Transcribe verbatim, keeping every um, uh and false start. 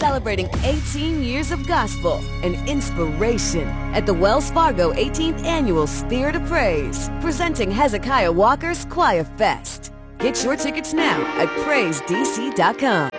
celebrating eighteen years of gospel and inspiration at the Wells Fargo eighteenth Annual Spirit of Praise, presenting Hezekiah Walker's Choir Fest. Get your tickets now at praise d c dot com.